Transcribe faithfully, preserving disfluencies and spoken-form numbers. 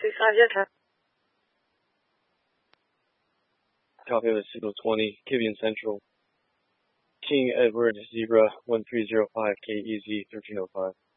six five, yes, sir. Copy of Signal twenty, Kivian Central. King Edward Zebra one three zero five K E Z thirteen oh five.